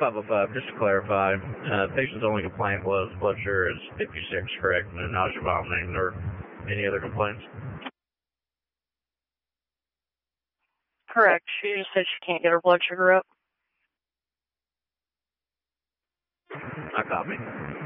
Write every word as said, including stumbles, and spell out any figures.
five oh five, just to clarify, uh, patient's only complaint was blood sugar is fifty-six, correct? No nausea, vomiting, or any other complaints? Correct. She just said she can't get her blood sugar up. I copy.